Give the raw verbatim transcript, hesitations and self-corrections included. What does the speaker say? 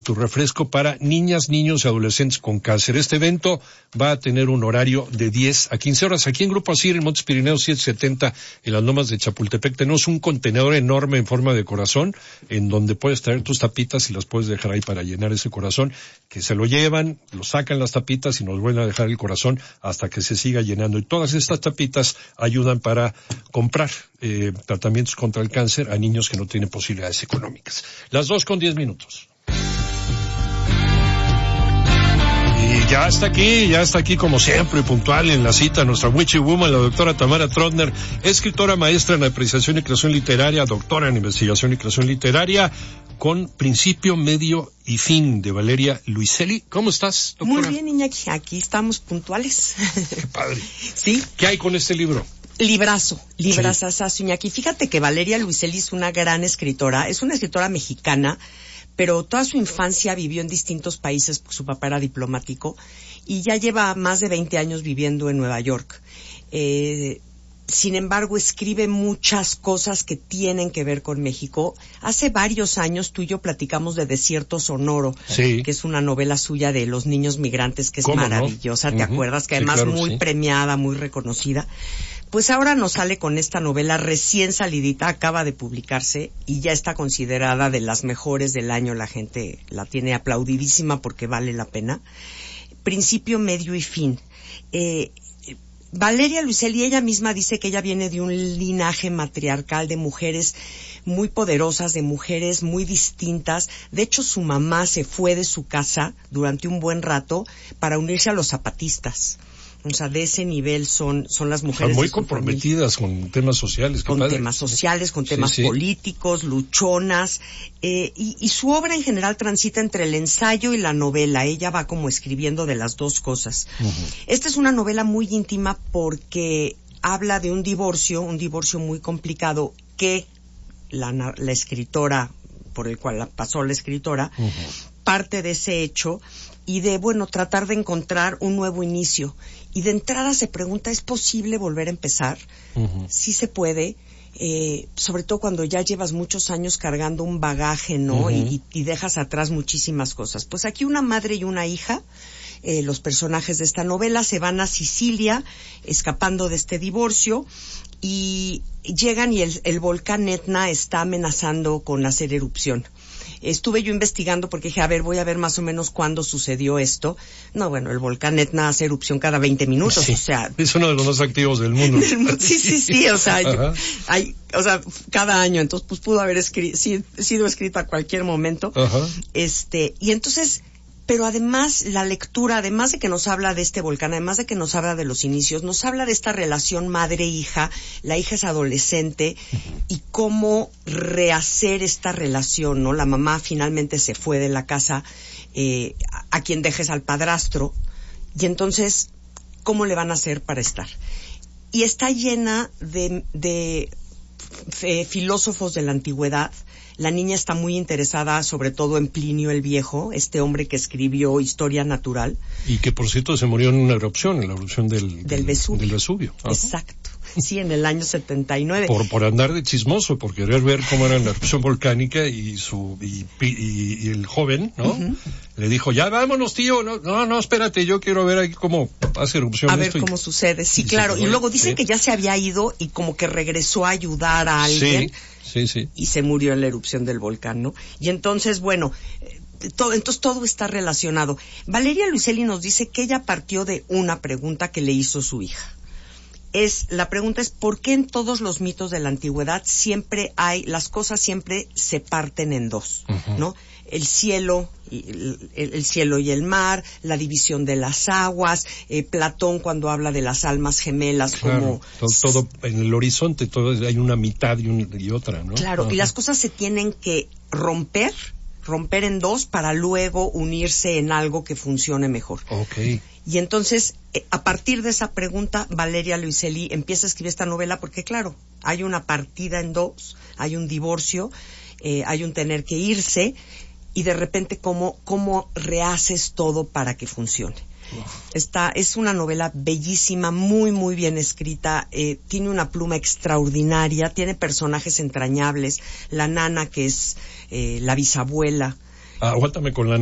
tu refresco para niñas, niños y adolescentes con cáncer. Este evento va a tener un horario de diez a quince horas. Aquí en Grupo Asir, en Montes Pirineos setecientos setenta, en las Lomas de Chapultepec, tenemos un contenedor enorme en forma de corazón, en donde puedes traer tus tapitas y las puedes dejar ahí para llenar ese corazón, que se lo llevan, lo sacan las tapitas y nos vuelven a dejar el corazón hasta que se siga llenando. Y todas estas tapitas ayudan para comprar eh, tratamientos contra el cáncer a niños que no tienen posibilidades económicas. Las dos con diez minutos. Y ya está aquí, ya está aquí como siempre, puntual en la cita, nuestra Witchy Woman, la doctora Tamara Trotner, escritora maestra en apreciación y creación literaria, doctora en investigación y creación literaria, con Principio, Medio y Fin, de Valeria Luiselli. ¿Cómo estás, doctora? Muy bien, Iñaki, aquí estamos puntuales. Qué padre. Sí. ¿Qué hay con este libro? Librazo, librazazazo, Iñaki. Fíjate que Valeria Luiselli es una gran escritora, es una escritora mexicana, pero toda su infancia vivió en distintos países, porque su papá era diplomático, y ya lleva más de veinte años viviendo en Nueva York. Eh, sin embargo, escribe muchas cosas que tienen que ver con México. Hace varios años tú y yo platicamos de Desierto Sonoro, sí, que es una novela suya de los niños migrantes, que es maravillosa, no? ¿te Uh-huh. acuerdas? Que Sí, además claro, muy sí. premiada, muy reconocida. Pues ahora nos sale con esta novela recién salidita, acaba de publicarse y ya está considerada de las mejores del año. La gente la tiene aplaudidísima porque vale la pena. Principio, Medio y Fin. Eh, Valeria Luiselli, ella misma dice que ella viene de un linaje matriarcal de mujeres muy poderosas, de mujeres muy distintas. De hecho, su mamá se fue de su casa durante un buen rato para unirse a los zapatistas. O sea, de ese nivel son son las mujeres. Están muy de su comprometidas familia. con temas sociales. Con padre. temas sociales, con temas sí, sí. políticos, luchonas. Eh, y, y su obra en general transita entre el ensayo y la novela. Ella va como escribiendo de las dos cosas. Uh-huh. Esta es una novela muy íntima porque habla de un divorcio, un divorcio muy complicado que la, la escritora, por el cual pasó la escritora, uh-huh. parte de ese hecho y de, bueno, tratar de encontrar un nuevo inicio. Y de entrada se pregunta, ¿es posible volver a empezar? Uh-huh. Sí se puede, eh, sobre todo cuando ya llevas muchos años cargando un bagaje, ¿no? Uh-huh. Y, y dejas atrás muchísimas cosas. Pues aquí una madre y una hija, eh, los personajes de esta novela, se van a Sicilia, escapando de este divorcio, y llegan y el, el volcán Etna está amenazando con hacer erupción. Estuve yo investigando porque dije, a ver, voy a ver más o menos cuándo sucedió esto. No, bueno, el volcán Etna hace erupción cada veinte minutos, sí, o sea... es uno de los más activos del mundo. sí, sí, sí, o sea, yo, hay, o sea, cada año, entonces pues pudo haber escri- sí, sido escrito a cualquier momento. Ajá. Este, y entonces... Pero además, la lectura, además de que nos habla de este volcán, además de que nos habla de los inicios, nos habla de esta relación madre-hija, la hija es adolescente, y cómo rehacer esta relación, ¿no? La mamá finalmente se fue de la casa, eh, a, a quien dejes al padrastro, y entonces, ¿cómo le van a hacer para estar? Y está llena de, de eh, filósofos de la antigüedad. La niña está muy interesada sobre todo en Plinio el Viejo, este hombre que escribió Historia Natural. Y que por cierto se murió en una erupción, en la erupción del, del, del Vesubio. Del Vesubio. Exacto. Sí, en el año setenta y nueve. Por, por andar de chismoso, por querer ver cómo era la erupción volcánica y su y, y, y el joven, ¿no? Uh-huh. Le dijo, ya vámonos, tío. No, no, no, espérate, yo quiero ver ahí cómo hace erupción. A ver esto cómo y, sucede. Sí, y claro. Y luego dicen sí. que ya se había ido y como que regresó a ayudar a alguien. Sí. Sí, sí. Y se murió en la erupción del volcán, ¿no? Y entonces, bueno, todo, entonces todo está relacionado. Valeria Luiselli nos dice que ella partió de una pregunta que le hizo su hija. Es, la pregunta es, ¿por qué en todos los mitos de la antigüedad siempre hay, las cosas siempre se parten en dos, uh-huh. ¿no? El cielo, el, el cielo y el mar, la división de las aguas, eh, Platón cuando habla de las almas gemelas, claro, como... Todo, todo en el horizonte, todo hay una mitad y, un, y otra, ¿no? Claro, ajá. Y las cosas se tienen que romper, romper en dos para luego unirse en algo que funcione mejor. Okay. Y entonces, a partir de esa pregunta, Valeria Luiselli empieza a escribir esta novela porque, claro, hay una partida en dos, hay un divorcio, eh, hay un tener que irse, y de repente cómo, cómo rehaces todo para que funcione. Esta es una novela bellísima, muy, muy bien escrita, eh, tiene una pluma extraordinaria, tiene personajes entrañables, la nana que es eh, la bisabuela, Aguántame con la